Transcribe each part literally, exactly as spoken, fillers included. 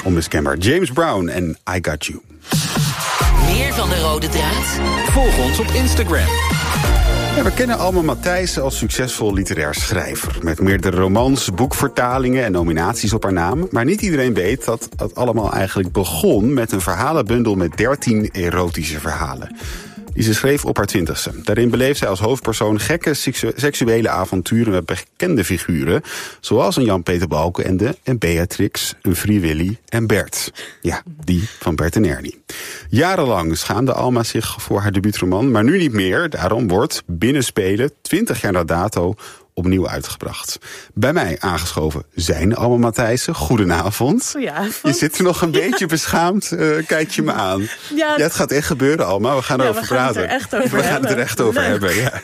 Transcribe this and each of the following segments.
onmiskenbaar. James Brown en I Got You. Meer van de rode draad? Volg ons op Instagram. Ja, we kennen Alma Matthijssen als succesvol literair schrijver. Met meerdere romans, boekvertalingen en nominaties op haar naam. Maar niet iedereen weet dat het allemaal eigenlijk begon met een verhalenbundel met dertien erotische verhalen. Die ze schreef op haar twintigste. Daarin beleeft zij als hoofdpersoon gekke seksu- seksuele avonturen met bekende figuren. Zoals een Jan-Peter Balkenende en Beatrix, een Free Willy en Bert. Ja, die van Bert en Ernie. Jarenlang schaamde Alma zich voor haar debuutroman, maar nu niet meer. Daarom wordt Binnenspelen, twintig jaar na dato, opnieuw uitgebracht. Bij mij aangeschoven zijn Alma Matthijssen. Goedenavond. Goedenavond. Je zit er nog een beetje beschaamd. Uh, kijk je me aan. Ja, ja, het gaat echt gebeuren, Alma. We gaan ja, erover we gaan praten. Het er echt over we gaan hebben. het er echt over Leuk. hebben. Ja.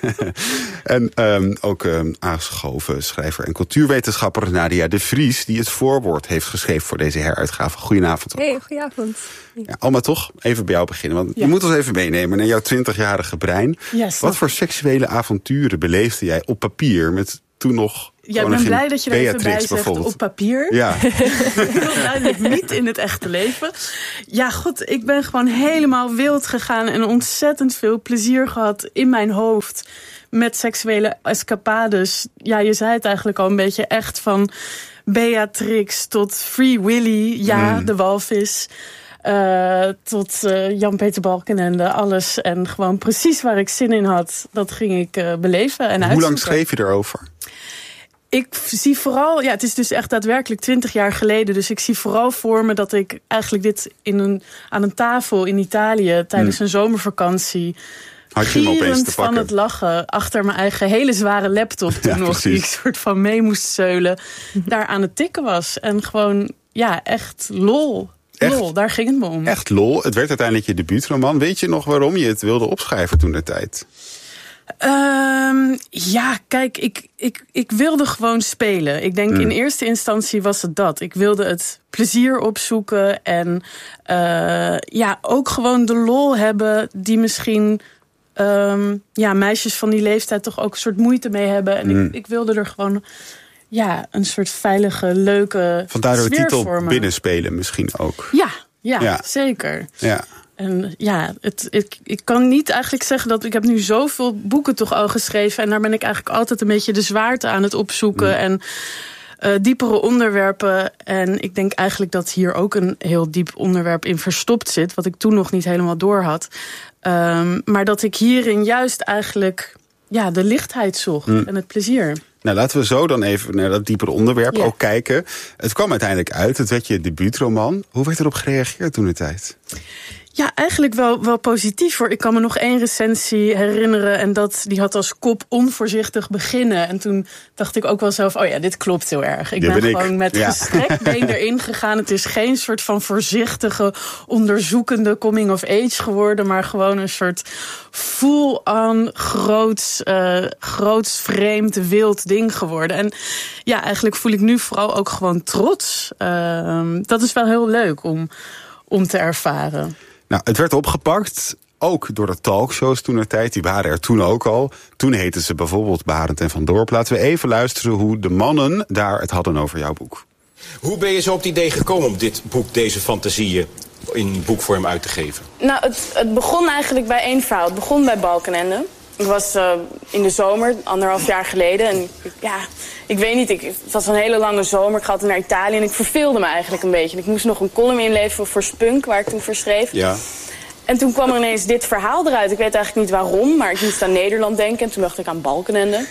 En um, ook um, aangeschoven schrijver en cultuurwetenschapper Nadia de Vries, die het voorwoord heeft geschreven voor deze heruitgave. Goedenavond. Hey, goedenavond. Ja, Alma, toch even bij jou beginnen. Want ja. je moet ons even meenemen naar jouw twintigjarige brein. Yes, Wat voor seksuele avonturen beleefde jij op papier met toen nog... Ja, ik ben blij dat je er even bij zegt op papier. Ja. Heel duidelijk niet in het echte leven. Ja, god, ik ben gewoon helemaal wild gegaan en ontzettend veel plezier gehad in mijn hoofd met seksuele escapades. Ja, je zei het eigenlijk al een beetje, echt van Beatrix tot Free Willy, ja, mm. de walvis. Uh, tot uh, Jan-Peter Balkenende, alles. En gewoon precies waar ik zin in had, dat ging ik uh, beleven en uitzoeken. Hoe lang schreef je erover? Ik zie vooral, ja, het is dus echt daadwerkelijk twintig jaar geleden. Dus ik zie vooral voor me dat ik eigenlijk dit in een, aan een tafel in Italië tijdens hmm. een zomervakantie, had je hem opeens te van het lachen achter mijn eigen hele zware laptop toen ja, nog, precies. die ik soort van mee moest zeulen, daar aan het tikken was. En gewoon, ja, echt lol. Echt, lol, daar ging het me om. Echt lol. Het werd uiteindelijk je debuutroman. Weet je nog waarom je het wilde opschrijven toen de tijd? Um, ja, kijk, ik, ik, ik wilde gewoon spelen. Ik denk mm. in eerste instantie was het dat. Ik wilde het plezier opzoeken en uh, ja, ook gewoon de lol hebben die misschien um, ja, meisjes van die leeftijd toch ook een soort moeite mee hebben. En mm. ik, ik wilde er gewoon ja, een soort veilige, leuke Vandaar de titel vormen. Binnenspelen misschien ook. Ja, ja, ja. zeker. Ja. En ja, het, ik, ik kan niet eigenlijk zeggen dat ik heb nu zoveel boeken toch al geschreven. En daar ben ik eigenlijk altijd een beetje de zwaarte aan het opzoeken. Mm. En uh, diepere onderwerpen. En ik denk eigenlijk dat hier ook een heel diep onderwerp in verstopt zit. Wat ik toen nog niet helemaal door had. Um, maar dat ik hierin juist eigenlijk ja, de lichtheid zocht mm. en het plezier. Nou, laten we zo dan even naar dat diepere onderwerp ja. ook kijken. Het kwam uiteindelijk uit, het werd je debuutroman. Hoe werd erop gereageerd toen de tijd? Ja, eigenlijk wel, wel positief hoor. Ik kan me nog één recensie herinneren en dat die had als kop onvoorzichtig beginnen. En toen dacht ik ook wel zelf, oh ja, dit klopt heel erg. Ik Dit ben, ben gewoon ik. met ja. gestrekt been erin gegaan. Het is geen soort van voorzichtige, onderzoekende coming of age geworden, maar gewoon een soort full-on groots, uh, groots, vreemd, wild ding geworden. En ja, eigenlijk voel ik nu vooral ook gewoon trots. Uh, dat is wel heel leuk om, om te ervaren. Nou, het werd opgepakt, ook door de talkshows toentertijd. Die waren er toen ook al. Toen heten ze bijvoorbeeld Barend en Van Dorp. Laten we even luisteren hoe de mannen daar het hadden over jouw boek. Hoe ben je zo op het idee gekomen om dit boek, deze fantasieën, in boekvorm uit te geven? Nou, het, het begon eigenlijk bij één verhaal. Het begon bij Balkenende. Ik was uh, in de zomer, anderhalf jaar geleden. En ja, ik weet niet, ik, het was een hele lange zomer. Ik ga altijd naar Italië en ik verveelde me eigenlijk een beetje. En ik moest nog een column inleveren voor Spunk, waar ik toen voor schreef. Ja. En toen kwam er ineens dit verhaal eruit. Ik weet eigenlijk niet waarom, maar ik moest aan Nederland denken. En toen dacht ik aan Balkenende.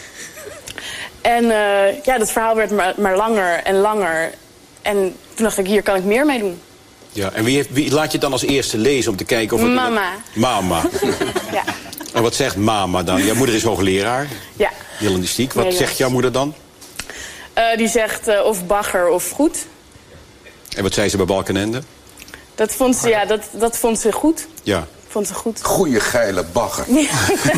En uh, ja, dat verhaal werd maar, maar langer en langer. En toen dacht ik, hier kan ik meer mee doen. Ja, en wie, heeft, wie laat je dan als eerste lezen om te kijken of het... Mama. Mama. Ja. En wat zegt mama dan? Jouw moeder is hoogleraar. Ja. Journalistiek. Wat Nederlands. zegt jouw moeder dan? Uh, die zegt uh, of bagger of goed. En wat zei ze bij Balkenende? Dat vond ze, ja, dat, dat vond ze goed. Ja. Vond ze goed. Goeie geile bagger. Ja.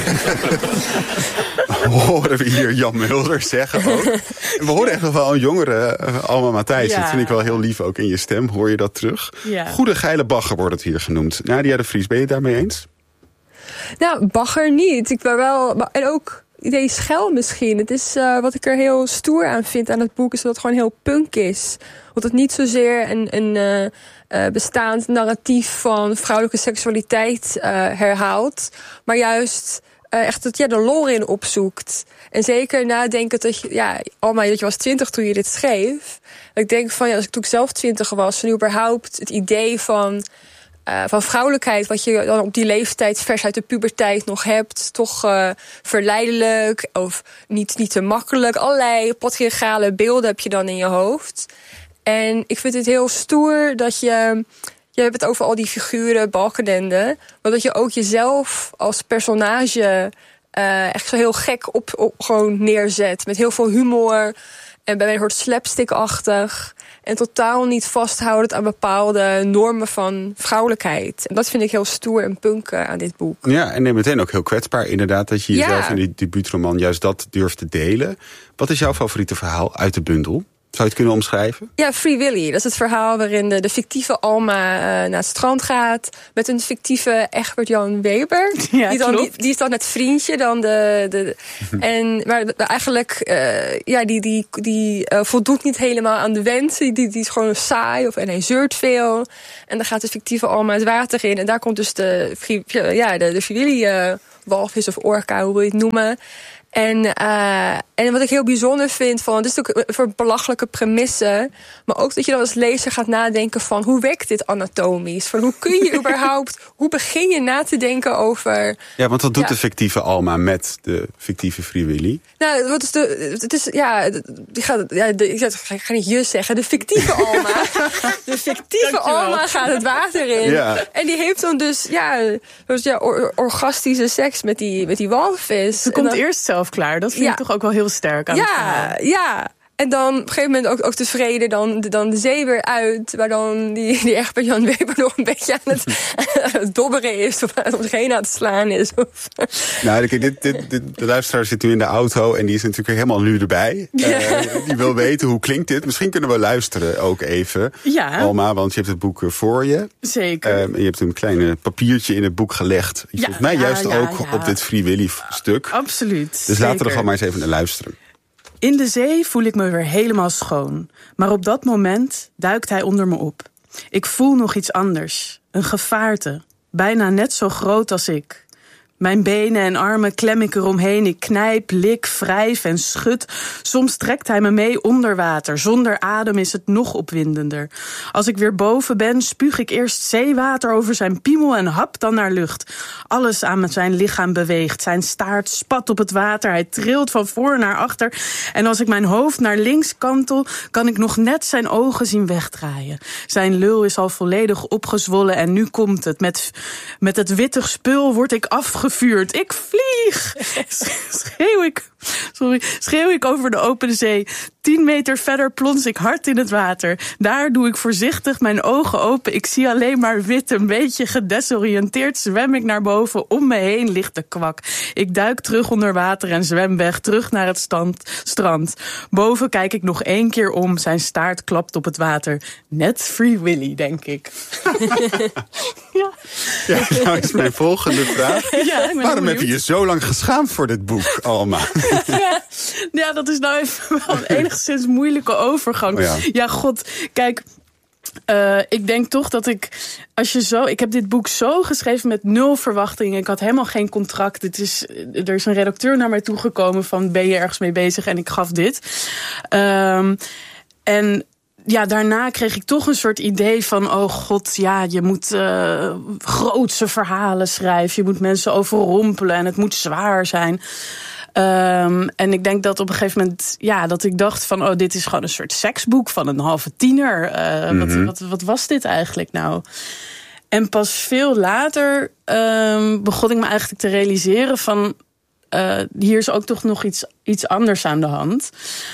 Horen we hier Jan Mulder zeggen ook. We horen echt nog wel een jongere uh, Alma Matthijssen. Ja. Dat vind ik wel heel lief ook in je stem. Hoor je dat terug? Ja. Goede geile bagger wordt het hier genoemd. Nadia de Vries, ben je het daarmee eens? Nou, bagger niet. Ik ben wel... En ook... idee schel misschien. Het is uh, wat ik er heel stoer aan vind aan het boek, is dat het gewoon heel punk is. Want het niet zozeer een, een uh, uh, bestaand narratief van vrouwelijke seksualiteit uh, herhaalt, maar juist uh, echt het, ja, de lore in opzoekt. En zeker nadenken dat je, ja, Alma, dat je was twintig toen je dit schreef. Ik denk van, ja, als ik toen ik zelf twintig was, en überhaupt het idee van Uh, van vrouwelijkheid, wat je dan op die leeftijd vers uit de puberteit nog hebt, toch uh, verleidelijk of niet, niet te makkelijk. Allerlei patriarchale beelden heb je dan in je hoofd. En ik vind het heel stoer dat je, je hebt het over al die figuren, Balkenende, maar dat je ook jezelf als personage uh, echt zo heel gek op, op gewoon neerzet, met heel veel humor en bij mij een soort slapstick-achtig. En totaal niet vasthoudend aan bepaalde normen van vrouwelijkheid. En dat vind ik heel stoer en punk aan dit boek. Ja, en meteen ook heel kwetsbaar inderdaad, dat je jezelf ja. in die debuutroman juist dat durft te delen. Wat is jouw favoriete verhaal uit de bundel? Zou je het kunnen omschrijven? Ja, Free Willy. Dat is het verhaal waarin de, de fictieve Alma uh, naar het strand gaat met een fictieve Egbert Jan Weber. Ja, die, dan, die, die is dan het vriendje. Dan de, de, en, maar eigenlijk, uh, ja, die, die, die uh, voldoet niet helemaal aan de wensen. Die, die is gewoon saai of, en hij zeurt veel. En dan gaat de fictieve Alma het water in. En daar komt dus de, ja, de, de Free Willy uh, walvis of orka, hoe wil je het noemen. En, uh, en wat ik heel bijzonder vind, van, het is natuurlijk voor belachelijke premissen, maar ook dat je dan als lezer gaat nadenken van hoe werkt dit anatomisch? Van hoe kun je überhaupt, hoe begin je na te denken over... Ja, want wat doet ja. de fictieve Alma met de fictieve Free Willy? Nou, wat is de, het is, ja, die gaat, ja de, ik ga niet je zeggen, de fictieve Alma, de fictieve Alma gaat het water in. Ja. En die heeft dan dus, ja, dus, ja or, orgastische seks met die, met die walvis. Ze komt dan, eerst zelf klaar. Dat vind ja. ik toch ook wel heel sterk aan ja, het verhaal. Ja, en dan op een gegeven moment ook, ook tevreden dan, dan de zee weer uit, waar dan die, die Egbert Jan Weber nog een beetje aan het, aan het dobberen is of om zich heen aan het slaan is. Of. Nou, dit, dit, dit, de luisteraar zit nu in de auto en die is natuurlijk helemaal nu erbij. Ja. Uh, die wil weten hoe klinkt dit. Misschien kunnen we luisteren ook even, ja. Alma, want je hebt het boek voor je. Zeker. Uh, je hebt een klein papiertje in het boek gelegd. Ja. Volgens mij juist ja, ook ja. op dit Free Willy stuk. Absoluut. Dus zeker. laten we er gewoon maar eens even naar luisteren. In de zee voel ik me weer helemaal schoon. Maar op dat moment duikt hij onder me op. Ik voel nog iets anders. Een gevaarte. Bijna net zo groot als ik. Mijn benen en armen klem ik eromheen. Ik knijp, lik, wrijf en schud. Soms trekt hij me mee onder water. Zonder adem is het nog opwindender. Als ik weer boven ben, spuug ik eerst zeewater over zijn piemel en hap dan naar lucht. Alles aan zijn lichaam beweegt. Zijn staart spat op het water. Hij trilt van voor naar achter. En als ik mijn hoofd naar links kantel, kan ik nog net zijn ogen zien wegdraaien. Zijn lul is al volledig opgezwollen en nu komt het. Met, met het witte spul word ik afgevuurd. Ik vlieg! Schreeuw ik, sorry, schreeuw ik over de open zee. Tien meter verder plons ik hard in het water. Daar doe ik voorzichtig mijn ogen open. Ik zie alleen maar wit, een beetje gedesoriënteerd zwem ik naar boven. Om me heen ligt de kwak. Ik duik terug onder water en zwem weg, terug naar het stand, strand. Boven kijk ik nog één keer om. Zijn staart klapt op het water. Net Free Willy, denk ik. ja. ja, nou is mijn volgende vraag. Ja, waarom heb je je zo lang geschaamd voor dit boek, Alma? ja, ja, dat is nou even wel een enigszins moeilijke overgang. Oh ja. ja, god, kijk, uh, ik denk toch dat ik, als je zo, ik heb dit boek zo geschreven met nul verwachtingen. Ik had helemaal geen contract. Het is, er is een redacteur naar mij toegekomen van, ben je ergens mee bezig? En ik gaf dit. Um, en ja, daarna kreeg ik toch een soort idee van, oh god, ja, je moet uh, grootse verhalen schrijven. Je moet mensen overrompelen en het moet zwaar zijn. Um, en ik denk dat op een gegeven moment, ja, dat ik dacht van, oh, dit is gewoon een soort seksboek van een halve tiener. Uh, mm-hmm. wat, wat, wat was dit eigenlijk nou? En pas veel later um, begon ik me eigenlijk te realiseren van, uh, hier is ook toch nog iets, iets anders aan de hand.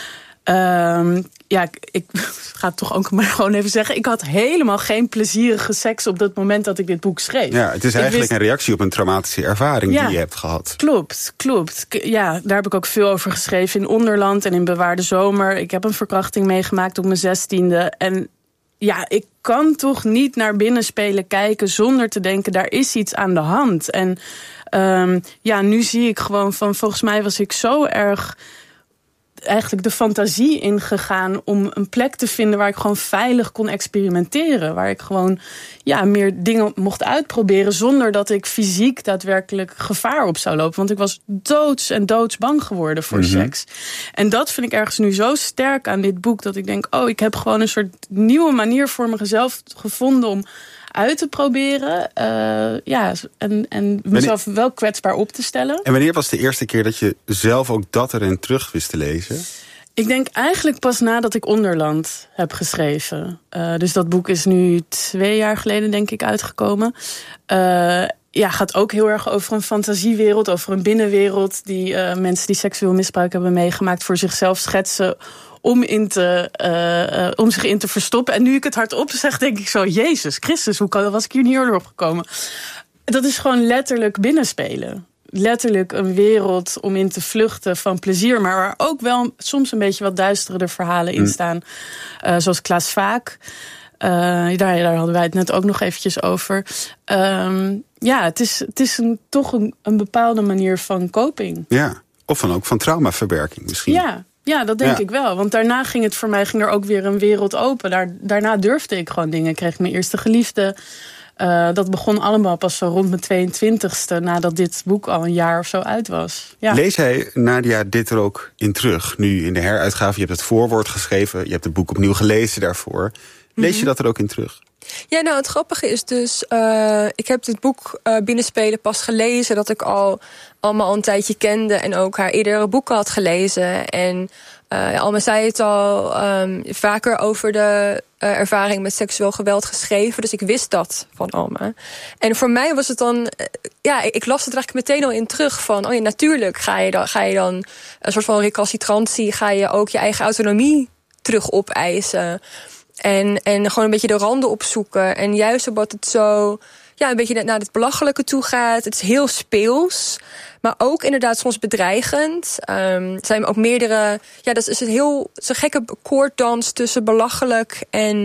Um, ja, ik, ik ga het toch ook maar gewoon even zeggen. Ik had helemaal geen plezierige seks op dat moment dat ik dit boek schreef. Ja, het is eigenlijk wist... een reactie op een traumatische ervaring ja, die je hebt gehad. Klopt, klopt. Ja, daar heb ik ook veel over geschreven in Onderland en in Bewaarde Zomer. Ik heb een verkrachting meegemaakt op mijn zestiende. En ja, ik kan toch niet naar binnenspelen kijken zonder te denken, daar is iets aan de hand. En um, ja, nu zie ik gewoon van, volgens mij was ik zo erg eigenlijk de fantasie ingegaan om een plek te vinden waar ik gewoon veilig kon experimenteren. Waar ik gewoon ja, meer dingen mocht uitproberen zonder dat ik fysiek daadwerkelijk gevaar op zou lopen. Want ik was doods en doodsbang geworden voor mm-hmm. seks. En dat vind ik ergens nu zo sterk aan dit boek, dat ik denk, oh, ik heb gewoon een soort nieuwe manier voor mezelf gevonden om uit te proberen. Uh, ja, en, en mezelf wanneer, wel kwetsbaar op te stellen. En wanneer was de eerste keer dat je zelf ook dat erin terug wist te lezen? Ik denk eigenlijk pas nadat ik Onderland heb geschreven. Uh, dus dat boek is nu twee jaar geleden, denk ik, uitgekomen. Uh, ja, gaat ook heel erg over een fantasiewereld, over een binnenwereld die uh, mensen die seksueel misbruik hebben meegemaakt voor zichzelf schetsen om, in te, uh, uh, om zich in te verstoppen. En nu ik het hardop zeg, denk ik zo, Jezus Christus, hoe kan, was ik hier niet eerder op gekomen? Dat is gewoon letterlijk binnenspelen. Letterlijk een wereld om in te vluchten van plezier, maar waar ook wel soms een beetje wat duisterder verhalen in staan. Uh, zoals Klaas Vaak. Uh, daar, daar hadden wij het net ook nog eventjes over. Um, ja, het is, het is een, toch een, een bepaalde manier van coping. Ja, of van ook van traumaverwerking misschien. Ja. Ja, dat denk ja. ik wel. Want daarna ging het voor mij ging er ook weer een wereld open. Daar, daarna durfde ik gewoon dingen. Ik kreeg mijn eerste geliefde. Uh, dat begon allemaal pas zo rond mijn tweeëntwintigste... nadat dit boek al een jaar of zo uit was. Ja. Lees jij, Nadia, dit er ook in terug? Nu in de heruitgave, je hebt het voorwoord geschreven. Je hebt het boek opnieuw gelezen daarvoor. Lees mm-hmm. je dat er ook in terug? Ja, nou, het grappige is dus, uh, ik heb dit boek uh, Binnenspelen pas gelezen, dat ik al allemaal al een tijdje kende en ook haar eerdere boeken had gelezen. En uh, Alma zei het al, um, vaker over de uh, ervaring met seksueel geweld geschreven, dus ik wist dat van Alma. En voor mij was het dan, uh, ja, ik, ik las het er eigenlijk meteen al in terug van, oh ja, natuurlijk ga je dan, ga je dan een soort van recalcitrantie, ga je ook je eigen autonomie terug opeisen. En, en gewoon een beetje de randen opzoeken. En juist omdat het zo ja, een beetje naar het belachelijke toe gaat. Het is heel speels. Maar ook inderdaad soms bedreigend. Um, er zijn ook meerdere. Ja, dat is een heel zo'n gekke koorddans tussen belachelijk en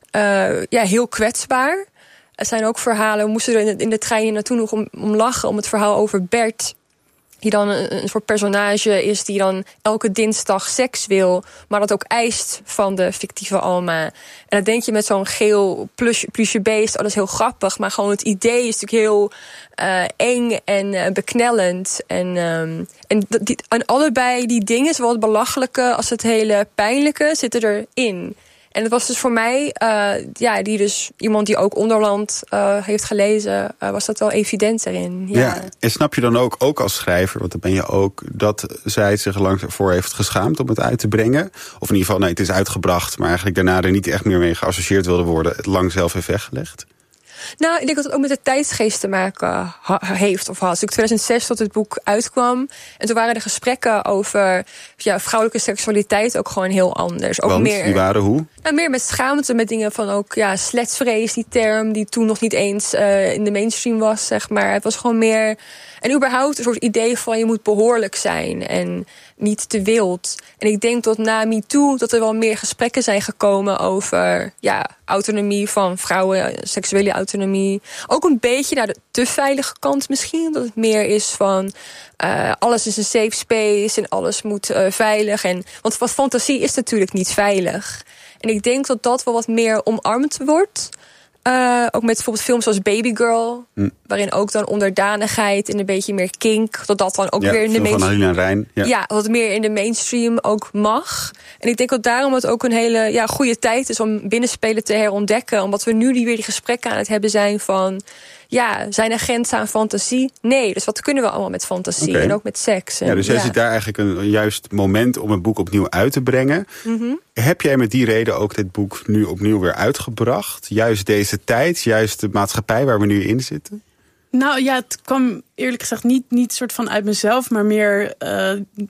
uh, ja, heel kwetsbaar. Er zijn ook verhalen. We moesten er in de, in de trein hier naartoe nog om, om lachen. Om het verhaal over Bert. Die dan een, een soort personage is die dan elke dinsdag seks wil, maar dat ook eist van de fictieve Alma. En dan denk je met zo'n geel plush, plusje beest, alles heel grappig, maar gewoon het idee is natuurlijk heel uh, eng en uh, beknellend. En, um, en, die, en allebei die dingen, zowel het belachelijke als het hele pijnlijke, zitten erin. En het was dus voor mij, uh, ja, die dus iemand die ook Onderland uh, heeft gelezen, uh, was dat wel evident erin. Ja. ja, en snap je dan ook, ook als schrijver, want dan ben je ook, dat zij zich lang ervoor heeft geschaamd om het uit te brengen? Of in ieder geval, nee, het is uitgebracht, maar eigenlijk daarna er niet echt meer mee geassocieerd wilde worden, het lang zelf heeft weggelegd? Nou, ik denk dat het ook met de tijdsgeest te maken ha- heeft of had. Dus in tweeduizend zes tot het boek uitkwam. En toen waren de gesprekken over ja, vrouwelijke seksualiteit ook gewoon heel anders. Ook Want, meer, die waren hoe? Nou, meer met schaamte, met dingen van ook ja, sletsvrees, die term die toen nog niet eens uh, in de mainstream was, zeg maar. Het was gewoon meer. En überhaupt een soort idee van je moet behoorlijk zijn en niet te wild. En ik denk dat na MeToo dat er wel meer gesprekken zijn gekomen over ja, autonomie van vrouwen, seksuele autonomie. Ook een beetje naar de te veilige kant misschien. Dat het meer is van uh, alles is een safe space en alles moet uh, veilig. En, want wat fantasie is natuurlijk niet veilig. En ik denk dat dat wel wat meer omarmd wordt. Uh, ook met bijvoorbeeld films zoals Baby Girl, hm. waarin ook dan onderdanigheid en een beetje meer kink, dat dat dan ook ja, weer in de mainstream. Van Halina Rijn. Ja. ja, dat het meer in de mainstream ook mag. En ik denk dat daarom het ook een hele ja, goede tijd is om binnenspelen te herontdekken. Omdat we nu die weer die gesprekken aan het hebben zijn van, ja, zijn er grenzen aan fantasie? Nee, dus wat kunnen we allemaal met fantasie okay. en ook met seks? En, ja, dus jij ja. ziet daar eigenlijk een, een juist moment om het boek opnieuw uit te brengen. Mm-hmm. Heb jij met die reden ook dit boek nu opnieuw weer uitgebracht? Juist deze tijd, juist de maatschappij waar we nu in zitten? Nou ja, het kwam eerlijk gezegd niet, niet soort van uit mezelf, maar meer Uh,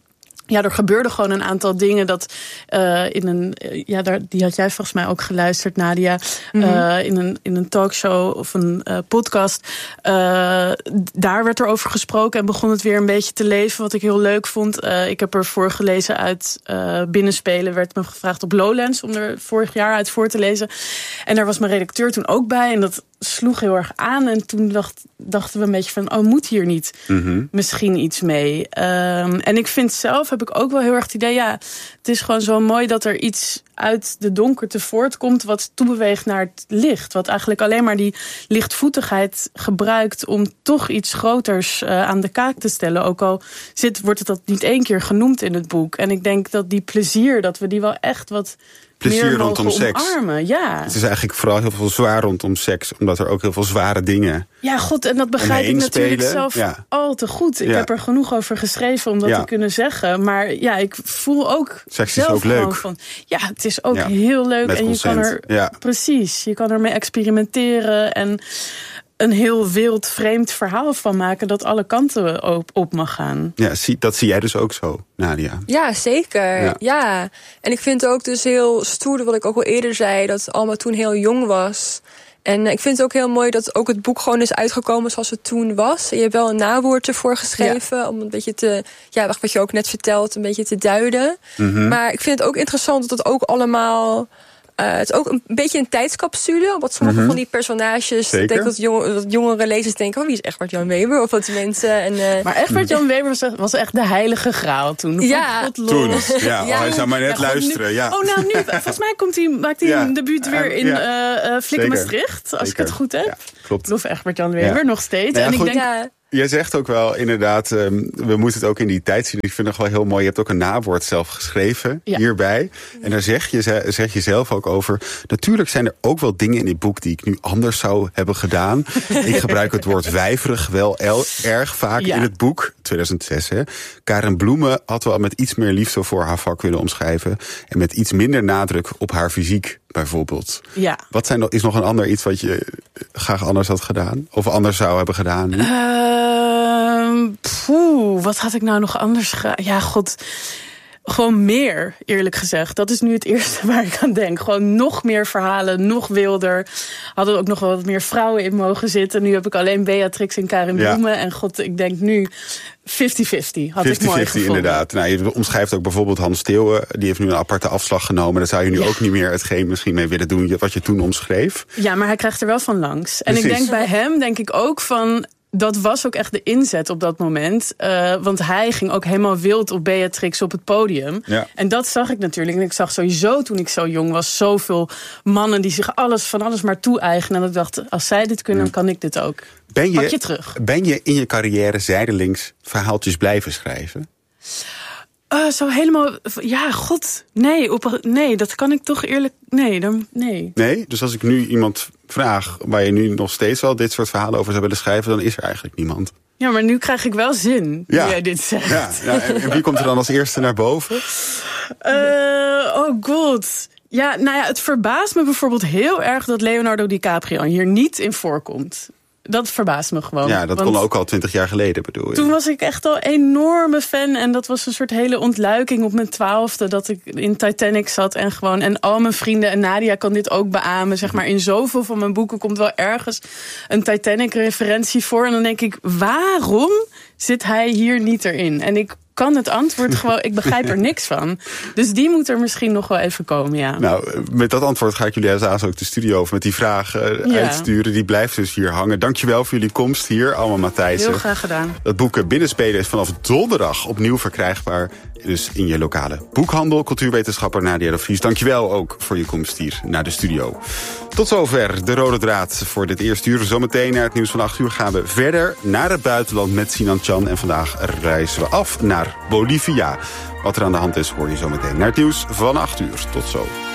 Ja, er gebeurde gewoon een aantal dingen dat uh, in een... Uh, ja, daar, die had jij volgens mij ook geluisterd, Nadia. Mm-hmm. Uh, in, een, in een talkshow of een uh, podcast. Uh, daar werd er over gesproken en begon het weer een beetje te leven, wat ik heel leuk vond. Uh, ik heb er voorgelezen uit uh, Binnenspelen. Werd me gevraagd op Lowlands om er vorig jaar uit voor te lezen. En daar was mijn redacteur toen ook bij. En dat sloeg heel erg aan. En toen dacht, dachten we een beetje van, oh, moet hier niet mm-hmm. misschien iets mee? Um, en ik vind zelf, heb ik ook wel heel erg het idee, ja, het is gewoon zo mooi dat er iets uit de donkerte voortkomt wat toebeweegt naar het licht. Wat eigenlijk alleen maar die lichtvoetigheid gebruikt om toch iets groters uh, aan de kaak te stellen. Ook al zit, wordt het dat niet één keer genoemd in het boek. En ik denk dat die plezier, dat we die wel echt wat plezier meer rondom mogen seks. Omarmen. Ja. Het is eigenlijk vooral heel veel zwaar rondom seks, omdat er ook heel veel zware dingen. Ja, god, en dat begrijp ik natuurlijk spelen. zelf ja. al te goed. Ik ja. heb er genoeg over geschreven om dat ja. te kunnen zeggen. Maar ja, ik voel ook seks zelf is ook gewoon leuk. Van, ja, het is ook ja. heel leuk. Met en je consent. kan er ja. precies, je kan ermee experimenteren en een heel wild, vreemd verhaal van maken dat alle kanten op, op mag gaan. Ja, zie, dat zie jij dus ook zo, Nadia. Ja, zeker. Ja. ja. En ik vind het ook dus heel stoer, wat ik ook al eerder zei, dat Alma toen heel jong was. En ik vind het ook heel mooi dat ook het boek gewoon is uitgekomen zoals het toen was. En je hebt wel een nawoord ervoor geschreven, ja. om een beetje te, ja, wat je ook net vertelt, een beetje te duiden. Mm-hmm. Maar ik vind het ook interessant dat het ook allemaal Uh, het is ook een beetje een tijdscapsule. Wat sommige mm-hmm. van die personages, ik denk dat, jong, dat jongere lezers denken, oh, wie is Egbert Jan Weber? Of wat mensen. En, uh, maar Egbert Jan Weber was echt, was echt de heilige graal toen. Ja, toen. Ja, ja. Oh, hij zou maar net ja, luisteren. Nu, ja. Oh, nou nu, volgens mij komt hij, maakt hij ja. een debuut weer in ja. uh, Flikker Maastricht. Als Zeker. ik het goed heb. Ja, klopt. Ik geloof Egbert Jan Weber ja. nog steeds. Ja, en goed. ik denk. Ja. Jij zegt ook wel inderdaad, um, we moeten het ook in die tijd zien. Ik vind het wel heel mooi. Je hebt ook een nawoord zelf geschreven ja. hierbij. En daar zeg je, zeg je zelf ook over. Natuurlijk zijn er ook wel dingen in dit boek die ik nu anders zou hebben gedaan. Ik gebruik het woord wijverig wel el, erg vaak ja. in het boek. tweeduizend zes, hè. Karen Bloemen had wel met iets meer liefde voor haar vak willen omschrijven. En met iets minder nadruk op haar fysiek, bijvoorbeeld. Ja. Wat zijn, is nog een ander iets wat je graag anders had gedaan? Of anders zou hebben gedaan? Uh, poeh, wat had ik nou nog anders gedaan? Ja, god. Gewoon meer, eerlijk gezegd. Dat is nu het eerste waar ik aan denk. Gewoon nog meer verhalen, nog wilder. Hadden er ook nog wel wat meer vrouwen in mogen zitten. Nu heb ik alleen Beatrix en Karin Bloemen. Ja. En god, ik denk nu vijftig vijftig had ik mooi gevonden. Inderdaad. Nou, je omschrijft ook bijvoorbeeld Hans Steeuwen. Die heeft nu een aparte afslag genomen. Daar zou je nu ja. ook niet meer hetgeen misschien mee willen doen wat je toen omschreef. Ja, maar hij krijgt er wel van langs. En Precies. ik denk bij hem, denk ik ook van, dat was ook echt de inzet op dat moment. Uh, want hij ging ook helemaal wild op Beatrix op het podium. Ja. En dat zag ik natuurlijk. En ik zag sowieso toen ik zo jong was zoveel mannen die zich alles van alles maar toe-eigenen. En ik dacht, als zij dit kunnen, dan kan ik dit ook. Ben je, Pak je terug. Ben je in je carrière zijdelings verhaaltjes blijven schrijven? Uh, zo helemaal, ja, god, nee, op, nee, dat kan ik toch eerlijk, nee, dan, nee. Nee, dus als ik nu iemand vraag waar je nu nog steeds wel dit soort verhalen over zou willen schrijven, dan is er eigenlijk niemand. Ja, maar nu krijg ik wel zin, ja. nu jij dit zegt. Ja, ja, en wie komt er dan als eerste naar boven? Uh, oh god. Ja, nou ja, het verbaast me bijvoorbeeld heel erg dat Leonardo DiCaprio hier niet in voorkomt. Dat verbaast me gewoon. Ja, dat kon ook al twintig jaar geleden, bedoel je? Toen was ik echt al een enorme fan. En dat was een soort hele ontluiking op mijn twaalfde. Dat ik in Titanic zat en gewoon. En al mijn vrienden, en Nadia kan dit ook beamen. Zeg maar, in zoveel van mijn boeken komt wel ergens een Titanic-referentie voor. En dan denk ik, waarom zit hij hier niet erin? En ik kan het antwoord gewoon, ik begrijp er niks van. Dus die moet er misschien nog wel even komen, ja. Nou, met dat antwoord ga ik jullie helaas ook de studio over met die vraag uh, ja. uitsturen. Die blijft dus hier hangen. Dankjewel voor jullie komst hier, Alma Matthijssen. Heel graag gedaan. Dat boek Binnenspelen is vanaf donderdag opnieuw verkrijgbaar. Dus in je lokale boekhandel. Cultuurwetenschapper Nadia de Vries, dankjewel ook voor je komst hier naar de studio. Tot zover de rode draad voor dit eerste uur. Zometeen naar het nieuws van acht uur gaan we verder naar het buitenland met Sinan Chan. En vandaag reizen we af naar Bolivia. Wat er aan de hand is hoor je zometeen naar het nieuws van acht uur. Tot zo.